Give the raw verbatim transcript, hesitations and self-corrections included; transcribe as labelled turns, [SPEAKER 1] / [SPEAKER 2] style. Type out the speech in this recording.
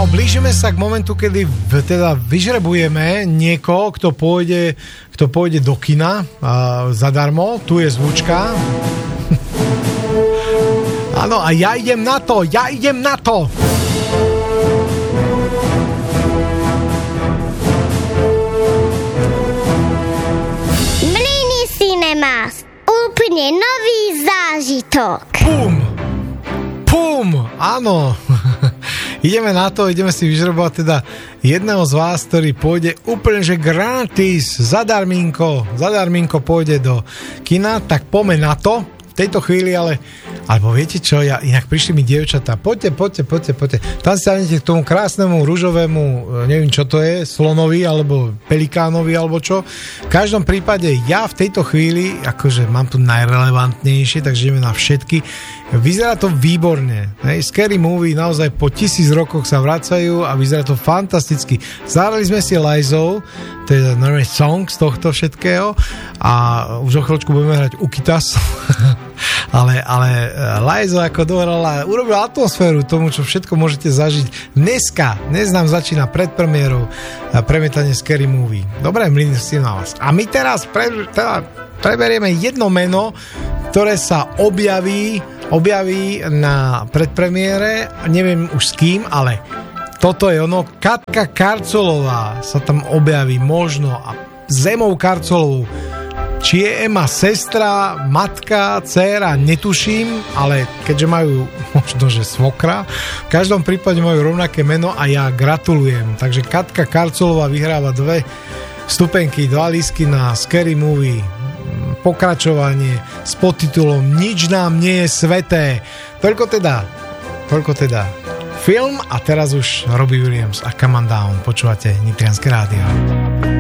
[SPEAKER 1] No, blížime sa k momentu, kedy v, teda vyžrebujeme niekoho, kto pôjde, kto pôjde do kina a, zadarmo. Tu je zvučka. Áno, a ja idem na to, ja idem na to.
[SPEAKER 2] Mlyny Cinemas. Úplne nový zážitok.
[SPEAKER 1] Pum. Pum. Áno. Ideme na to, ideme si vyžrebovať teda jedného z vás, ktorý pôjde úplne, že gratis, zadarminko, zadarminko pôjde do kina, tak poďme na to. V tejto chvíli, ale alebo viete čo, ja, inak prišli mi dievčatá, poďte, poďte, poďte, poďte. Tam si sadnete k tomu krásnemu, ružovému, neviem čo to je, slonovi, alebo pelikánovi, alebo čo. V každom prípade ja v tejto chvíli, akože mám tu najrelevantnejšie, takže ideme na všetky. Vyzerá to výborne. Hej. Scary Movie naozaj po tisíc rokoch sa vracajú a vyzerá to fantasticky. Zahrali sme si Lizou, to je normálny song z tohto všetkého a už o chvíľočku budeme hrať Ukitas. ale, ale Liza ako dohrala, urobila atmosféru tomu, čo všetko môžete zažiť dneska. Dnes nám začína predpremiérou premietanie Scary Movie. Dobre, mlyny si na vás. A my teraz pre, teda preberieme jedno meno, ktoré sa objaví objaví na predpremiére, neviem už s kým, ale toto je ono, Katka Karcolová sa tam objaví možno a s Emou Karcolovou. Či je Ema sestra, matka, dcéra, netuším, ale keďže majú možno, že svokra, v každom prípade majú rovnaké meno a ja gratulujem. Takže Katka Karcolová vyhráva dve stupenky, dva lístky na Scary Movie pokračovanie s podtitulom Nič nám nie je sveté. Toľko teda, toľko teda film a teraz už Robbie Williams a Come on Down. Počúvate Nitrianske rádio.